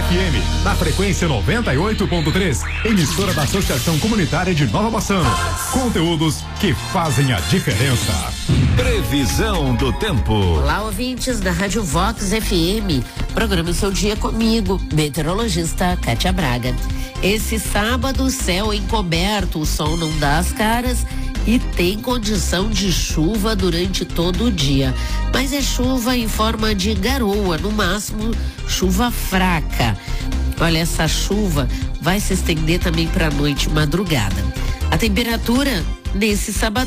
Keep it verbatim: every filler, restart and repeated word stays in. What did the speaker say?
F M, na frequência noventa e oito ponto três, emissora da Associação Comunitária de Nova Bassano. Conteúdos que fazem a diferença. Previsão do tempo. Olá, ouvintes da Rádio Vox F M. Programa o seu dia comigo, meteorologista Kátia Braga. Esse sábado, céu encoberto, o sol não dá as caras e tem condição de chuva durante todo o dia. Mas é chuva em forma de garoa, no máximo chuva fraca. Olha, essa chuva vai se estender também para a noite e madrugada. A temperatura nesse sábado